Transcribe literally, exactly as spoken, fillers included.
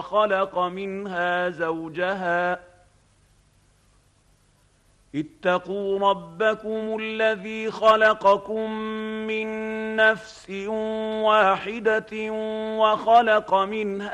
وخلق منها زوجها اتقوا ربكم الذي خلقكم من نفس واحدة وخلق منها